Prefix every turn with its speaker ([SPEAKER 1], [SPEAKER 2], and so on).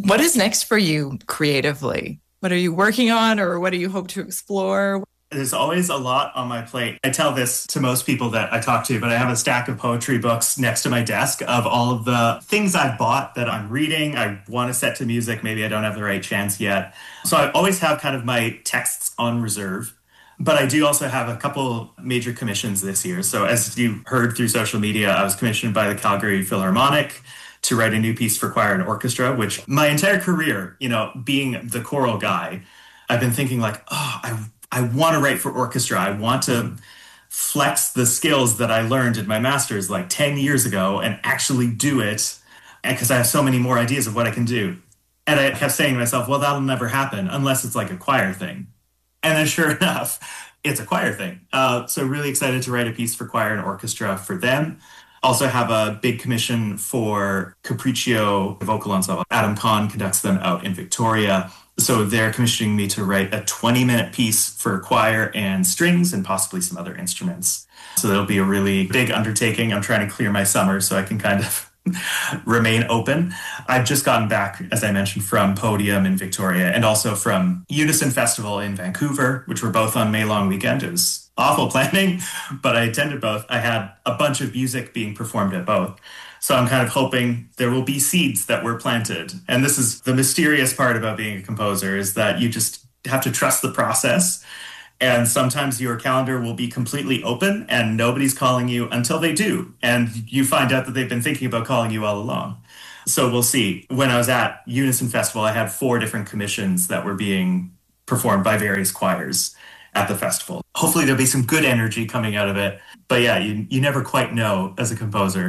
[SPEAKER 1] What is next for you creatively? What are you working on or what do you hope to explore?
[SPEAKER 2] There's always a lot on my plate. I tell this to most people that I talk to, but I have a stack of poetry books next to my desk of all of the things I've bought that I'm reading. I want to set to music. Maybe I don't have the right chance yet. So I always have kind of my texts on reserve. But I do also have a couple major commissions this year. So as you heard through social media, I was commissioned by the Calgary Philharmonic to write a new piece for choir and orchestra, which my entire career, being the choral guy, I've been thinking like, I want to write for orchestra. I want to flex the skills that I learned in my master's like 10 years ago and actually do it. And because I have so many more ideas of what I can do. And I kept saying to myself, well, that'll never happen unless it's like a choir thing. And then sure enough, it's a choir thing. So really excited to write a piece for choir and orchestra for them. Also have a big commission for Capriccio Vocal Ensemble. Adam Kahn conducts them out in Victoria. So they're commissioning me to write a 20-minute piece for choir and strings and possibly some other instruments. So that'll be a really big undertaking. I'm trying to clear my summer so I can kind of remain open. I've just gotten back, as I mentioned, from Podium in Victoria and also from Unison Festival in Vancouver, which were both on May long weekend. It was awful planning, but I attended both. I had a bunch of music being performed at both. So I'm kind of hoping there will be seeds that were planted. And this is the mysterious part about being a composer is that you just have to trust the process. And sometimes your calendar will be completely open and nobody's calling you until they do. And you find out that they've been thinking about calling you all along. So we'll see. When I was at Unison Festival, I had 4 different commissions that were being performed by various choirs at the festival. Hopefully there'll be some good energy coming out of it. But yeah, you never quite know as a composer